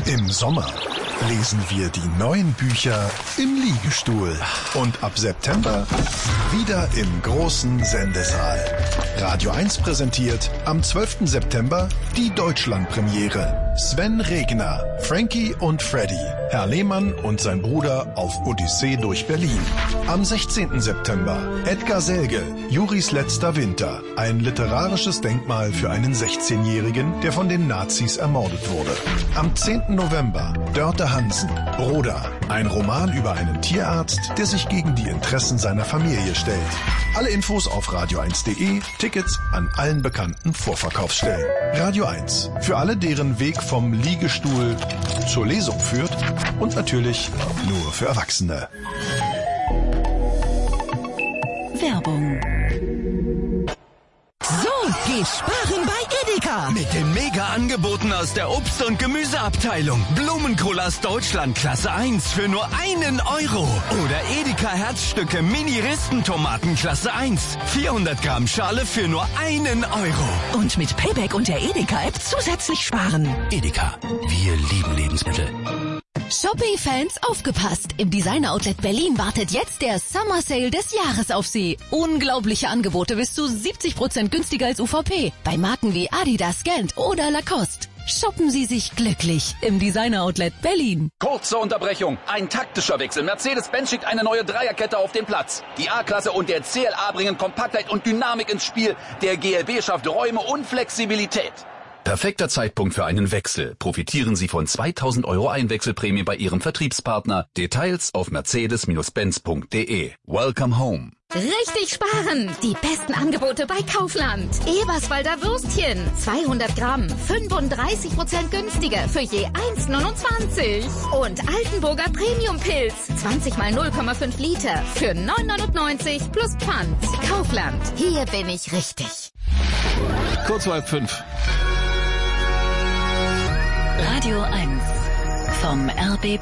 Im Sommer lesen wir die neuen Bücher im Liegestuhl. Und ab September wieder im großen Sendesaal. Radio 1 präsentiert am 12. September die Deutschlandpremiere. Sven Regner, Frankie und Freddy, Herr Lehmann und sein Bruder auf Odyssee durch Berlin. Am 16. September Edgar Selge, Juris letzter Winter. Ein literarisches Denkmal für einen 16-Jährigen, der von den Nazis ermordet wurde. Am 10. November Dörte Hansen, Broda. Ein Roman über einen Tierarzt, der sich gegen die Interessen seiner Familie stellt. Alle Infos auf radio1.de, Tickets an allen bekannten Vorverkaufsstellen. Radio 1, für alle, deren Weg vom Liegestuhl zur Lesung führt und natürlich nur für Erwachsene. Werbung. So, geh sparen bei Edeka. Mit den Mega-Angeboten aus der Obst- und Gemüseabteilung. Blumenkohl aus Deutschland Klasse 1 für nur 1 Euro. Oder Edeka Herzstücke Mini-Ristentomaten Klasse 1. 400 Gramm Schale für nur 1 Euro. Und mit Payback und der Edeka-App zusätzlich sparen. Edeka, wir lieben Lebensmittel. Shopping-Fans, aufgepasst! Im Designer-Outlet Berlin wartet jetzt der Summer Sale des Jahres auf Sie. Unglaubliche Angebote bis zu 70% günstiger als UVP. Bei Marken wie Adidas, Gant oder Lacoste. Shoppen Sie sich glücklich im Designer-Outlet Berlin. Kurze Unterbrechung. Ein taktischer Wechsel. Mercedes-Benz schickt eine neue Dreierkette auf den Platz. Die A-Klasse und der CLA bringen Kompaktheit und Dynamik ins Spiel. Der GLB schafft Räume und Flexibilität. Perfekter Zeitpunkt für einen Wechsel. Profitieren Sie von 2.000 € Einwechselprämie bei Ihrem Vertriebspartner. Details auf mercedes-benz.de. Welcome home. Richtig sparen! Die besten Angebote bei Kaufland. Eberswalder Würstchen. 200 Gramm. 35% günstiger für je 1,29. Und Altenburger Premium-Pilz. 20 mal 0,5 Liter für 9,99 plus Pfand. Kaufland. Hier bin ich richtig. Kurz vor 5. Radio 1 vom RBB.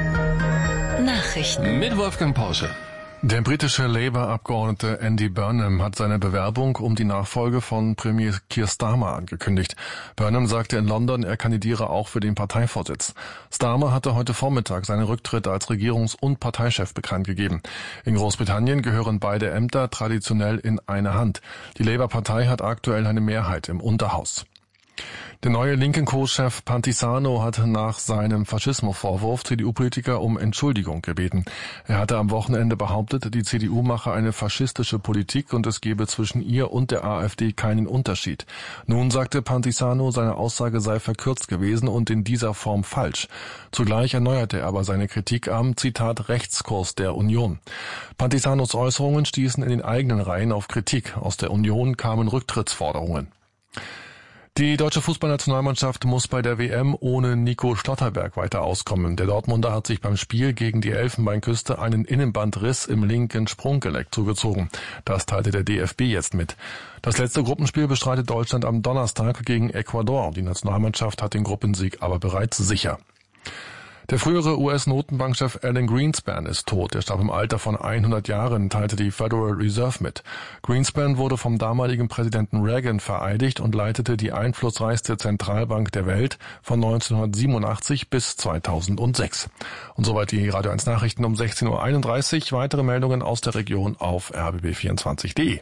Nachrichten Mit Wolfgang Porsche. Der britische Labour-Abgeordnete Andy Burnham hat seine Bewerbung um die Nachfolge von Premier Keir Starmer angekündigt. Burnham sagte in London, er kandidiere auch für den Parteivorsitz. Starmer hatte heute Vormittag seinen Rücktritt als Regierungs- und Parteichef bekannt gegeben. In Großbritannien gehören beide Ämter traditionell in eine Hand. Die Labour-Partei hat aktuell eine Mehrheit im Unterhaus. Der neue linken Co-Chef Pantisano hat nach seinem Faschismo-Vorwurf CDU-Politiker um Entschuldigung gebeten. Er hatte am Wochenende behauptet, die CDU mache eine faschistische Politik und es gebe zwischen ihr und der AfD keinen Unterschied. Nun sagte Pantisano, seine Aussage sei verkürzt gewesen und in dieser Form falsch. Zugleich erneuerte er aber seine Kritik am, Zitat, Rechtskurs der Union. Pantisanos Äußerungen stießen in den eigenen Reihen auf Kritik. Aus der Union kamen Rücktrittsforderungen. Die deutsche Fußballnationalmannschaft muss bei der WM ohne Nico Schlotterberg weiter auskommen. Der Dortmunder hat sich beim Spiel gegen die Elfenbeinküste einen Innenbandriss im linken Sprunggelenk zugezogen. Das teilte der DFB jetzt mit. Das letzte Gruppenspiel bestreitet Deutschland am Donnerstag gegen Ecuador. Die Nationalmannschaft hat den Gruppensieg aber bereits sicher. Der frühere US-Notenbankchef Alan Greenspan ist tot. Er starb im Alter von 100 Jahren, teilte die Federal Reserve mit. Greenspan wurde vom damaligen Präsidenten Reagan vereidigt und leitete die einflussreichste Zentralbank der Welt von 1987 bis 2006. Und soweit die Radio 1 Nachrichten um 16.31 Uhr. Weitere Meldungen aus der Region auf rbb24.de.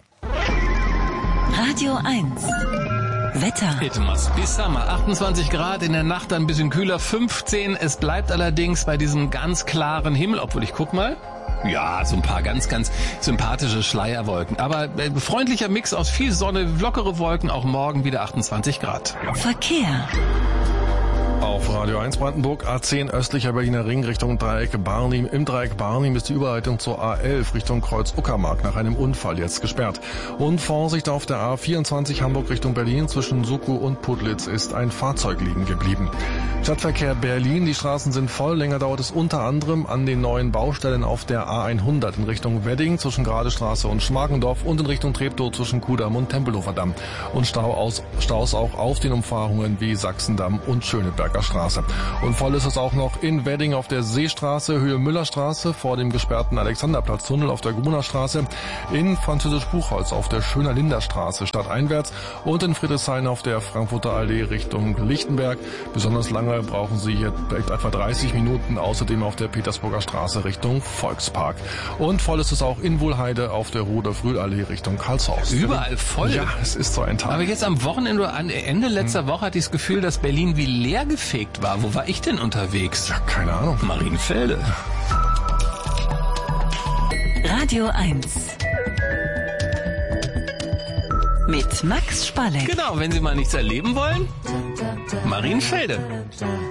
Radio 1 Wetter. Etwas bis Sommer, 28 Grad, in der Nacht ein bisschen kühler, 15. Es bleibt allerdings bei diesem ganz klaren Himmel, obwohl ich guck mal. Ja, so ein paar ganz, ganz sympathische Schleierwolken. Aber freundlicher Mix aus viel Sonne, lockere Wolken, auch morgen wieder 28 Grad. Verkehr. Auf Radio 1 Brandenburg, A10 östlicher Berliner Ring Richtung Dreieck Barnim. Im Dreieck Barnim ist die Überleitung zur A11 Richtung Kreuz Uckermark nach einem Unfall jetzt gesperrt. Und Vorsicht auf der A24 Hamburg Richtung Berlin zwischen Sukow und Putlitz ist ein Fahrzeug liegen geblieben. Stadtverkehr Berlin, die Straßen sind voll. Länger dauert es unter anderem an den neuen Baustellen auf der A100 in Richtung Wedding zwischen Gradestraße und Schmargendorf und in Richtung Treptow zwischen Kudamm und Tempelhofer Damm. Und Staus auch auf den Umfahrungen wie Sachsendamm und Schöneberg. Schöneberger Straße. Und voll ist es auch noch in Wedding auf der Seestraße, Höhe Müllerstraße, vor dem gesperrten Alexanderplatztunnel auf der Grunerstraße, in Französisch-Buchholz auf der Schöner Linderstraße stadteinwärts und in Friedrichshain auf der Frankfurter Allee Richtung Lichtenberg. Besonders lange brauchen Sie hier etwa 30 Minuten, außerdem auf der Petersburger Straße Richtung Volkspark. Und voll ist es auch in Wuhlheide auf der Rudolf-Rühl-Allee Richtung Karlshorst. Überall voll. Ja, es ist so ein Tag. Aber jetzt am Wochenende, Ende letzter Woche hatte ich das Gefühl, dass Berlin wie leer gefegt war. Wo war ich denn unterwegs? Ja, keine Ahnung. Marienfelde. Radio 1. Mit Max Spalleck. Genau, wenn Sie mal nichts erleben wollen, Marienfelde.